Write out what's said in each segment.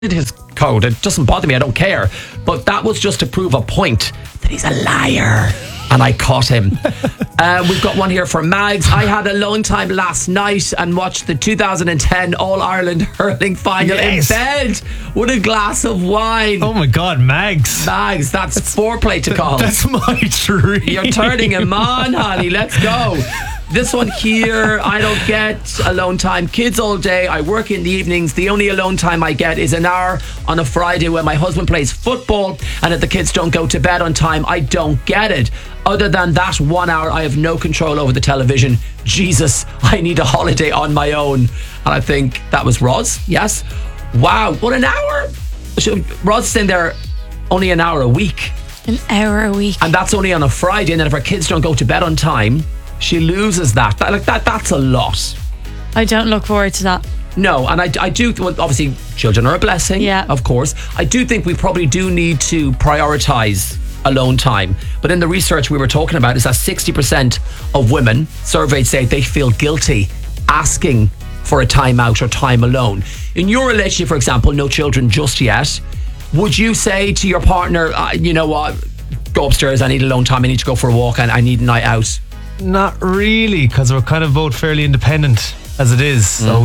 his code. It doesn't bother me. I don't care. But that was just to prove a point that he's a liar. And I caught him. We've got one here for Mags. I had a alone time last night and watched the 2010 All-Ireland hurling final in bed with a glass of wine. Oh my God, Mags. Mags, that's foreplay to call. That's my dream. You're turning him on, honey. Let's go. This one here, I don't get alone time. Kids all day. I work in the evenings. The only alone time I get is an hour on a Friday when my husband plays football, and if the kids don't go to bed on time, I don't get it. Other than that 1 hour, I have no control over the television. Jesus, I need a holiday on my own. And I think that was Roz. Yes. Wow, what, an hour? So Roz saying there only an hour a week. An hour a week. And that's only on a Friday. And then if her kids don't go to bed on time, she loses that. That's a lot. I don't look forward to that. No, and I do, well, obviously children are a blessing, of course. I do think we probably do need to prioritise alone time. But in the research we were talking about is that 60% of women surveyed say they feel guilty asking for a time out or time alone. In your relationship, for example, no children just yet, would you say to your partner, you know what, go upstairs, I need alone time, I need to go for a walk, and I need a night out? Not really, because we're kind of both fairly independent as it is. So we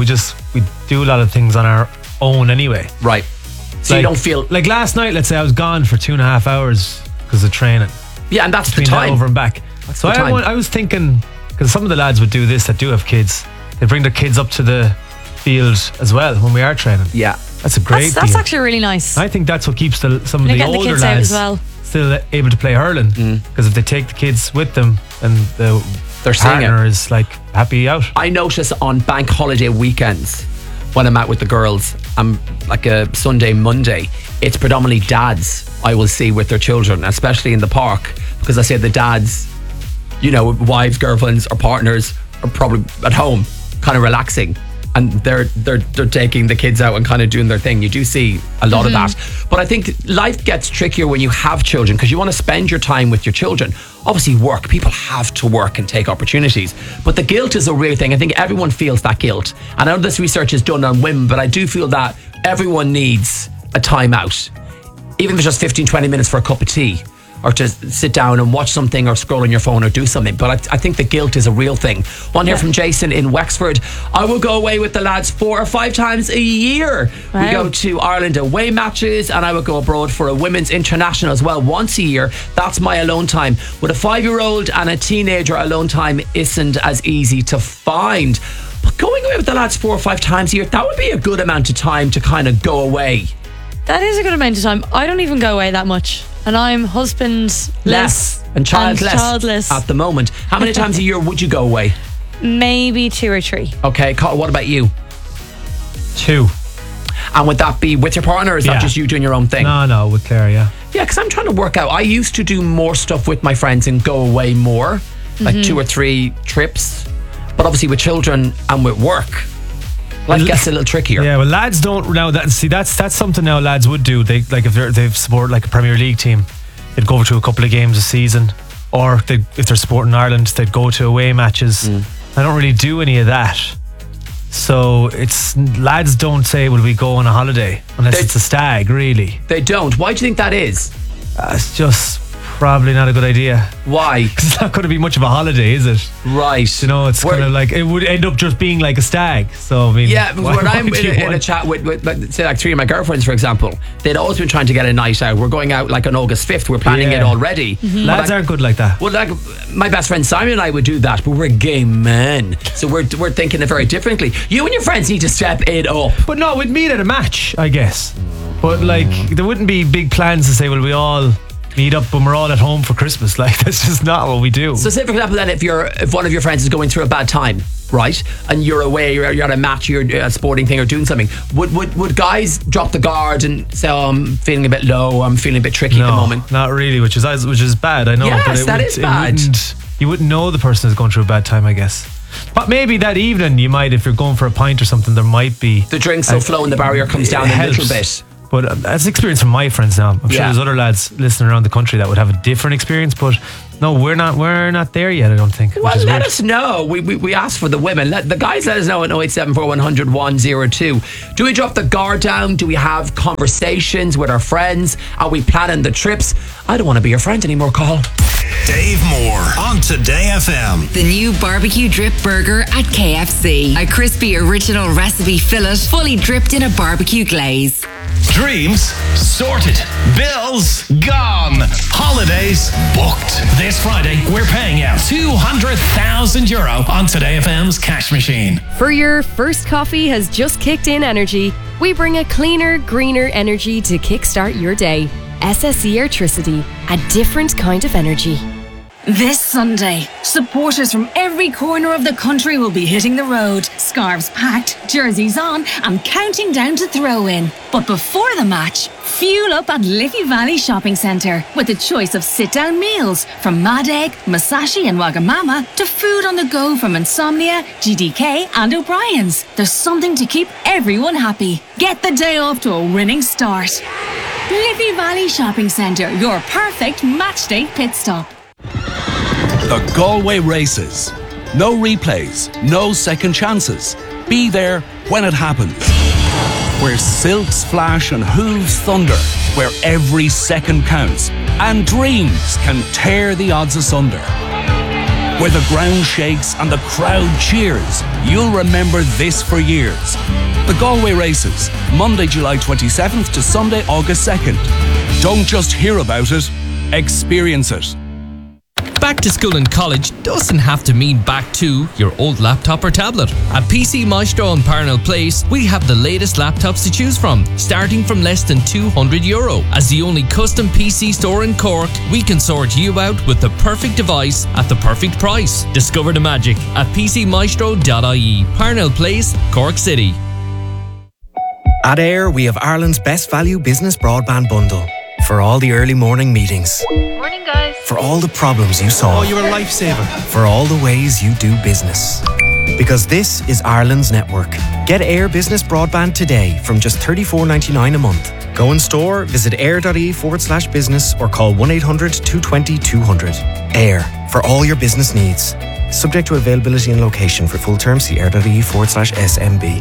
do a lot of things on our own anyway. Right. So you don't feel... Like last night, let's say I was gone for 2.5 hours because of training. Yeah, and that's the between time. Over and back. That's so the time. I was thinking, because some of the lads would do this that do have kids, they bring their kids up to the field as well when we are training. Yeah. That's a great That's deal. actually really nice. I think that's what keeps some of the Getting older kids out lads as well. still able to play hurling, because if they take the kids with them and They're seeing partner it. is like happy out. I notice on bank holiday weekends when I'm out with the girls, I'm like a Sunday, Monday, it's predominantly dads I will see with their children, especially in the park, because I say the dads, you know, wives, girlfriends or partners are probably at home kind of relaxing, and they're taking the kids out and kind of doing their thing. You do see a lot of that. But I think life gets trickier when you have children, because you want to spend your time with your children. Obviously work, people have to work and take opportunities, but the guilt is a real thing. I think everyone feels that guilt, and I know this research is done on women, but I do feel that everyone needs a time out, even if it's just 15-20 minutes for a cup of tea, or to sit down and watch something or scroll on your phone or do something. But I think the guilt is a real thing. One here from Jason in Wexford. I will go away with the lads 4 or 5 times a year. Wow. We go to Ireland away matches, and I would go abroad for a women's international as well once a year. That's my alone time. With a 5-year-old and a teenager, alone time isn't as easy to find. But going away with the lads 4 or 5 times a year, that would be a good amount of time to kind of go away. That is a good amount of time. I don't even go away that much, and I'm husbandless and childless at the moment. How many times a year would you go away? Maybe 2 or 3. Okay, Carl, what about you? 2. And would that be with your partner, or is that just you doing your own thing? No, with Claire, yeah. Yeah, because I'm trying to work out. I used to do more stuff with my friends and go away more, like 2 or 3 trips. But obviously with children and with work, life gets a little trickier. Yeah, well, lads don't now. That's something now lads would do. They like if they've support like a Premier League team, they'd go over to a couple of games a season, or if they're supporting Ireland, they'd go to away matches. I don't really do any of that. So it's lads don't say, "Will we go on a holiday?" Unless it's a stag, really. They don't. Why do you think that is? It's just probably not a good idea. Why? Because it's not going to be much of a holiday, is it? Right. You know, it's kind of like it would end up just being like a stag. So I mean, yeah, when I'm in a chat with say like 3 of my girlfriends, for example, they'd always been trying to get a night out. We're going out like on August 5th. We're planning it already. Lads aren't good like that. Well, like my best friend Simon and I would do that, but we're gay men, so we're thinking it very differently. You and your friends need to step it up. But no, we'd meet at a match, I guess. But like, there wouldn't be big plans to say, well, we all meet up when we're all at home for Christmas. Like, that's just not what we do. So say, for example, then if one of your friends is going through a bad time, right, and you're away, you're at a match, you're a sporting thing or doing something, would guys drop the guard and say, oh, I'm feeling a bit low, I'm feeling a bit tricky at the moment? Not really, which is bad, I know. Yes, but is bad. You wouldn't know the person is going through a bad time, I guess. But maybe that evening you might, if you're going for a pint or something, there might be... The drinks will flow and the barrier comes down a little bit. But that's experience from my friends now. I'm sure there's other lads listening around the country that would have a different experience, but No, we're not there yet, I don't think. which Well, is let weird. us know. We asked for the women. The guys let us know at 0874 100 102. Do we drop the guard down? Do we have conversations with our friends? Are we planning the trips? I don't want to be your friend anymore, Carl. Dave Moore on Today FM. The new barbecue drip burger at KFC. A crispy original recipe fillet fully dripped in a barbecue glaze. Dreams sorted. Bills gone. Holidays booked. This Friday, we're paying out €200,000 on Today FM's cash machine. For your first coffee has just kicked in energy, we bring a cleaner, greener energy to kickstart your day. SSE Airtricity, a different kind of energy. This Sunday, supporters from every corner of the country will be hitting the road, scarves packed, jerseys on, and counting down to throw in. But before the match, fuel up at Liffey Valley Shopping Centre with a choice of sit-down meals from Mad Egg, Masashi and Wagamama to food on the go from Insomnia, GDK and O'Brien's. There's something to keep everyone happy. Get the day off to a winning start. Liffey Valley Shopping Centre, your perfect matchday pit stop. The Galway Races. No replays, no second chances. Be there when it happens. Where silks flash and hooves thunder. Where every second counts and dreams can tear the odds asunder. Where the ground shakes and the crowd cheers. You'll remember this for years. The Galway Races, Monday, July 27th to Sunday, August 2nd. Don't just hear about it, experience it. Back to school and college doesn't have to mean back to your old laptop or tablet. At PC Maestro in Parnell Place, we have the latest laptops to choose from, starting from less than €200. As the only custom PC store in Cork, we can sort you out with the perfect device at the perfect price. Discover the magic at pcmaestro.ie. Parnell Place, Cork City. At Air, we have Ireland's best value business broadband bundle. For all the early morning meetings. Morning, guys. For all the problems you solve. Oh, you're a lifesaver. For all the ways you do business. Because this is Ireland's network. Get Air Business Broadband today from just $34.99 a month. Go in store, visit air.ie/business or call 1-800-220-200. Air, for all your business needs. Subject to availability and location. For full terms, see air.ie/SMB.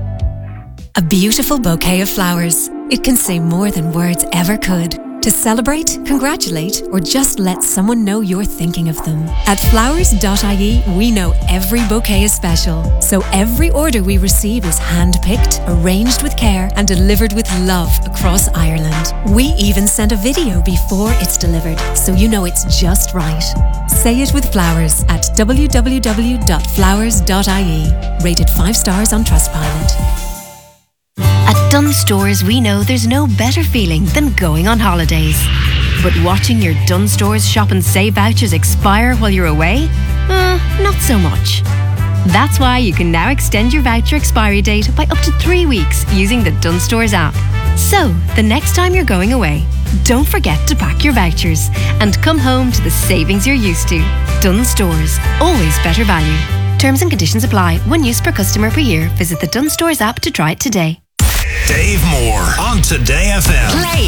A beautiful bouquet of flowers. It can say more than words ever could. To celebrate, congratulate, or just let someone know you're thinking of them. At flowers.ie, we know every bouquet is special. So every order we receive is hand-picked, arranged with care, and delivered with love across Ireland. We even send a video before it's delivered, so you know it's just right. Say it with flowers at www.flowers.ie. Rated 5 stars on Trustpilot. At Dunnes Stores, we know there's no better feeling than going on holidays. But watching your Dunnes Stores shop and save vouchers expire while you're away? Not so much. That's why you can now extend your voucher expiry date by up to 3 weeks using the Dunnes Stores app. So, the next time you're going away, don't forget to pack your vouchers and come home to the savings you're used to. Dunnes Stores, always better value. Terms and conditions apply. 1 use per customer per year. Visit the Dunnes Stores app to try it today. Dave Moore on Today FM. Play